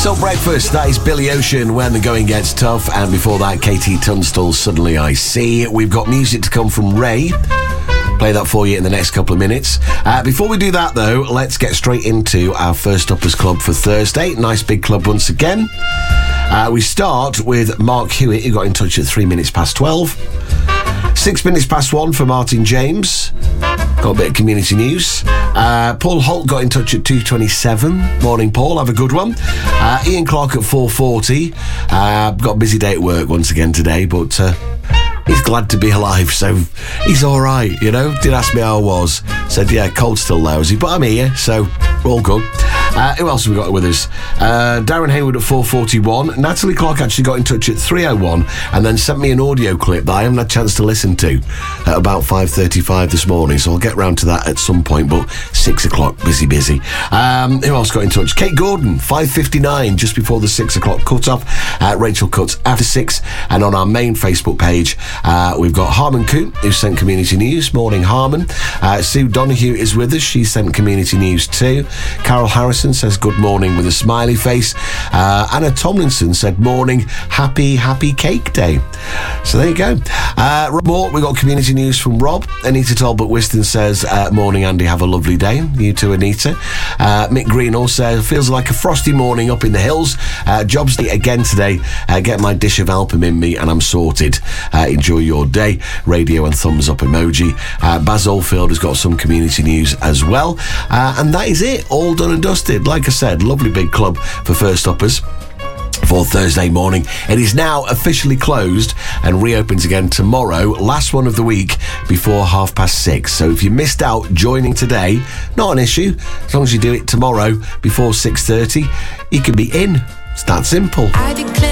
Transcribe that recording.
So breakfast, that is Billy Ocean, When the Going Gets Tough, and before that, Katie Tunstall, Suddenly I See. We've got music to come from Ray. Play that for you in the next couple of minutes. Before we do that, though, let's get straight into our First Uppers Club for Thursday. Nice big club once again. We start with Mark Hewitt, who got in touch at 3 minutes past 12. 6 minutes past 1 for Martin James. Got a bit of community news. Paul Holt got in touch at 2:27. Morning, Paul. Have a good one. Ian Clark at 4:40. Got a busy day at work once again today, but he's glad to be alive, so he's all right, you know. Did ask me how I was. Said, yeah, cold's still lousy, but I'm here, so we're all good. Who else have we got with us? Darren Hayward at 4:41. Natalie Clark actually got in touch at 3:01 and then sent me an audio clip that I haven't had a chance to listen to at about 5:35 this morning, so I'll get round to that at some point, but 6 o'clock, busy. Who else got in touch? Kate Gordon, 5:59, just before the 6 o'clock cut-off. Rachel Cuts after 6, and on our main Facebook page, we've got Harmon Coop, who sent community news. Morning, Harmon. Sue Donoghue is with us. She sent community news too. Carol Harrison says good morning with a smiley face. Anna Tomlinson said morning, happy cake day. So there you go. Rob Moore, we got community news from Rob. Anita Talbot Whiston says morning, Andy, have a lovely day. You too, Anita. Mick Greenall says feels like a frosty morning up in the hills. Jobs again today. Get my dish of Alpum in me and I'm sorted. Enjoy your day. Radio and thumbs up emoji. Baz Oldfield has got some community news as well. And that is it. All done and dusted. Like I said, lovely big club for First Uppers for Thursday morning. It is now officially closed and reopens again tomorrow, last one of the week before 6:30. So if you missed out joining today, not an issue. As long as you do it tomorrow before 6:30, you can be in. It's that simple. I declare